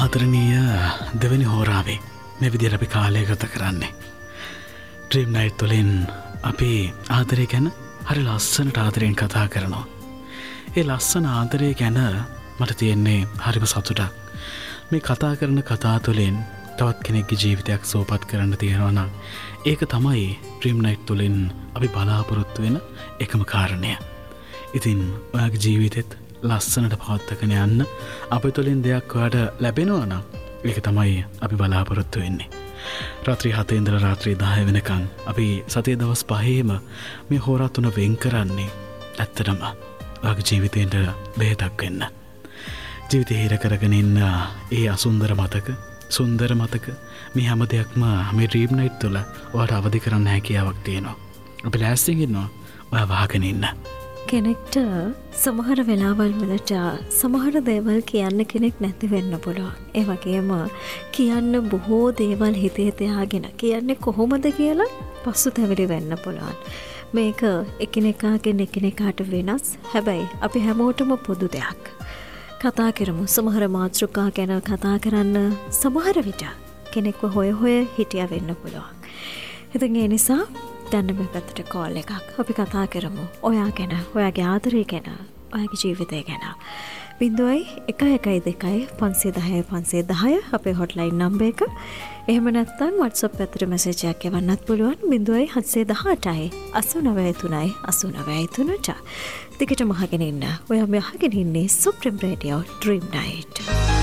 ආදරණීය දෙවැනි හෝරාවේ මේ විදිහට අපි කාලය ගත කරන්නේ. ඩ්‍රීම් නයිට් තුළින් අපි ආදරය ගැන හරි ලස්සනට ආදරයෙන් කතා කරනවා. ඒ ලස්සන ආදරය ගැන මට තියෙන්නේ හරිම සතුටක්. මේ කතා කරන කතා තුළින් තවත් කෙනෙක්ගේ ජීවිතයක් සුවපත් කරන්න තියෙනවා නම් ඒක තමයි ඩ්‍රීම් නයිට් තුළින් අපි බලාපොරොත්තු වෙන එකම කාරණය. ඉතින් ඔයාගේ ජීවිතෙත් ලස්සනට පවත්වාගෙන යන්න අප තුළින් දෙයක් ඔයාට ලැබෙනවා නම් ඒක තමයි අපි බලාපොරොත්තු වෙන්නේ. රාත්‍රී 7 ඉඳලා රාත්‍රී 10 වෙනකන් අපි සතියේ දවස් 5ෙම මේ හෝරා 3 වෙන් කරන්නේ ඇත්තටම ඔයාගේ ජීවිතේට බෙහෙතක් වෙන්න. ජීවිතේ හිර කරගෙන ඉන්න ඒ අසුන්දර මතක, සුන්දර මතක මේ හැම දෙයක්ම මේ ඩ්‍රීම් නයිට් තුළ ඔයාට අවදි කරන්න හැකියාවක් තියෙනවා. අපි ලෑස්තියෙන් ඉන්නවා ඔයා වහගෙන ඉන්න. කෙනෙක්ට සමහර වෙලාවල් වලට සමහර දේවල් කියන්න කෙනෙක් නැති වෙන්න පුළුවන්. ඒ වගේම කියන්න බොහෝ දේවල් හිතේ තියාගෙන කියන්නේ කොහොමද කියලා පසුතැවිලි වෙන්න පුළුවන්. මේක එකිනෙකාගෙන් එකිනෙකාට වෙනස්. හැබැයි අපි හැමෝටම පොදු දෙයක්. කතා කරමු. සමහර මාතෘකා ගැන කතා කරන්න සමහර විට කෙනෙක්ව හොය හිටියා වෙන්න පුළුවන්. ඉතින් ඒ නිසා දැන් මේ පැත්තට කෝල් එකක් අපි කතා කරමු. ඔයා ගැන, ඔයාගේ ආදරය ගැන, ඔයාගේ ජීවිතය ගැන. 0112 510 510 අපේ හොට්ලයින් නම්බර් එක. එහෙම නැත්නම් WhatsApp පැත්තට මැසේජ් එකක් එවන්නත් පුළුවන්. 0718 893 893. ටිකටම අහගෙන ඉන්න. ඔයා මේ අහගෙන ඉන්නේ සුප්‍රීම රේඩියෝ ඩ්‍රීම් නයිට්.